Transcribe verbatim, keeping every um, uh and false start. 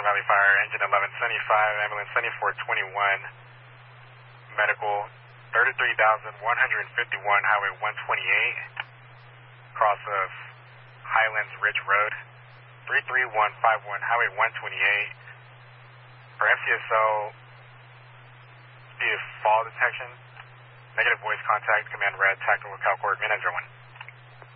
Central Valley Fire, engine eleven seventy-five, ambulance seventy-four twenty-one, medical thirty-three thousand one hundred fifty-one, Highway one twenty-eight, cross of Highlands Ridge Road, three three one five one, Highway one twenty-eight, for F C S O, see if fall detection, negative voice contact, command red, tactical Calcord, Manager one.